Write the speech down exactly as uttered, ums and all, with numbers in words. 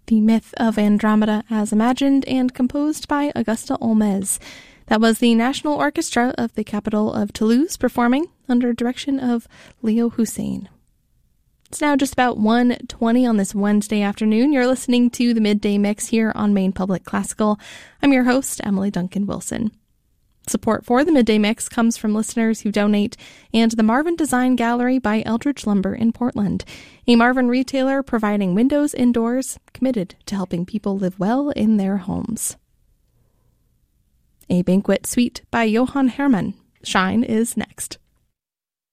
The Myth of Andromeda as imagined and composed by Augusta Olmez. That was the National Orchestra of the capital of Toulouse performing under direction of Leo Hussein. It's now just about one twenty on this Wednesday afternoon. You're listening to the Midday Mix here on Maine Public Classical. I'm your host, Emily Duncan Wilson. Support for the Midday Mix comes from listeners who donate and the Marvin Design Gallery by Eldridge Lumber in Portland, a Marvin retailer providing windows indoors, committed to helping people live well in their homes. A Banquet Suite by Johann Hermann. Shine is next.